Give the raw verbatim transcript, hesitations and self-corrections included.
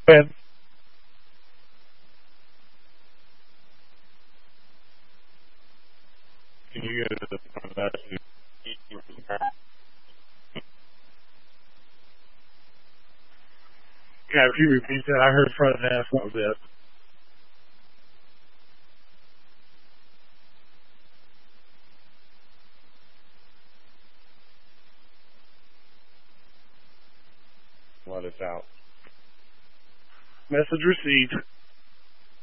Ben. Can you get it from that? Yeah, if you repeat that, I heard front and ass. What was that? Let us out. Message received.